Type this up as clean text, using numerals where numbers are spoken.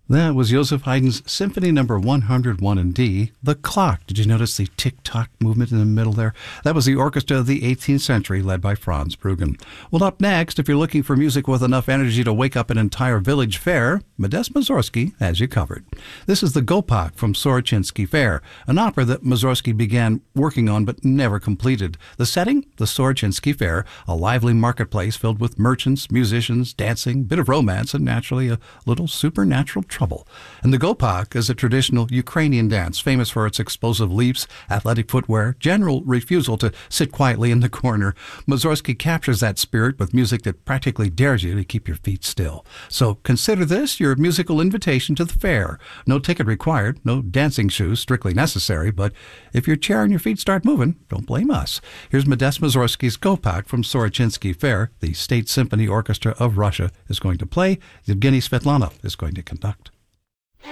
That was Joseph Haydn's Symphony Number 101 in D, The Clock. Did you notice the tick-tock movement in the middle there? That was the orchestra of the 18th century led by Franz Bruggen. Well, up next, if you're looking for music with enough energy to wake up an entire village fair, Modest Mussorgsky has you covered. This is the Gopak from Sorochinsky Fair, an opera that Mussorgsky began working on but never completed. The setting? The Sorochinsky Fair, a lively marketplace filled with merchants, musicians, dancing, bit of romance, and naturally a little supernatural trouble. And the Gopak is a traditional Ukrainian dance famous for its explosive leaps, athletic footwear, general refusal to sit quietly in the corner. Mussorgsky captures that spirit with music that practically dares you to keep your feet still. So consider this your musical invitation to the fair. No ticket required, no dancing shoes strictly necessary, but if your chair and your feet start moving, don't blame us. Here's Modest Mussorgsky's Gopak from Sorochinsky Fair. The State Symphony Orchestra of Russia is going to play. Yevgeny Svetlana is going to conduct.